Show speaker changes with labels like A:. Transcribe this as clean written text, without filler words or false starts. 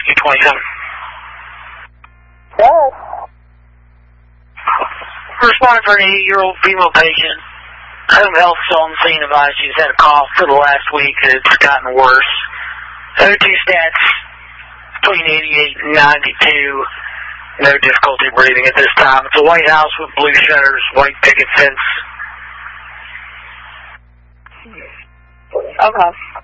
A: Rescue 27.
B: Yes.
A: Responding for an 80-year-old female patient. Home health is on the scene advised she's had a cough for the last week and it's gotten worse. O2 stats between 88 and 92. No difficulty breathing at this time. It's a white house with blue shutters, white picket fence.
B: Okay.